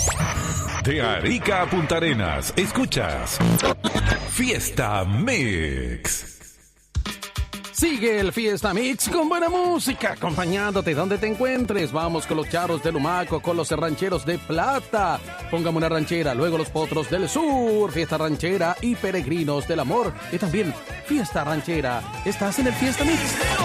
De Arica a Punta Arenas, escuchas Fiesta Mix. Sigue el Fiesta Mix con buena música, acompañándote donde te encuentres. Vamos con los charros de Lumaco, con los rancheros de Plata. Póngame una ranchera, luego los potros del sur, Fiesta Ranchera y Peregrinos del Amor. Y también Fiesta Ranchera. Estás en el Fiesta Mix.